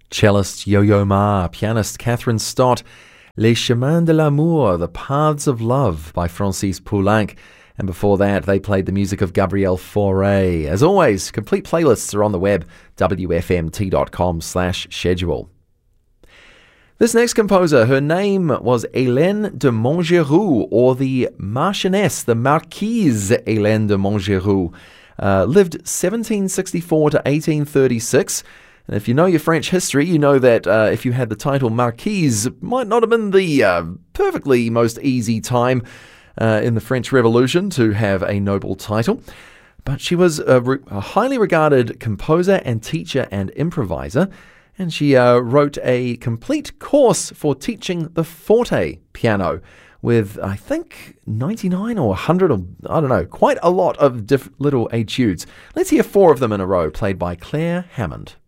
Cellist Yo-Yo Ma, pianist Catherine Stott, Les Chemins de l'Amour, The Paths of Love by Francis Poulenc, and before that they played the music of Gabrielle Fauré. As always, complete playlists are on the web, wfmt.com/schedule. This next composer, her name was Hélène de Montgeroux, or the Marchioness, the Marquise Hélène de Montgeroux. Lived 1764 to 1836. And if you know your French history, you know that if you had the title Marquise, it might not have been the perfectly most easy time in the French Revolution to have a noble title. But she was a highly regarded composer and teacher and improviser, and she wrote a complete course for teaching the forte piano with, I think, 99 or 100 or, I don't know, quite a lot of little etudes. Let's hear 4 of them in a row, played by Claire Hammond.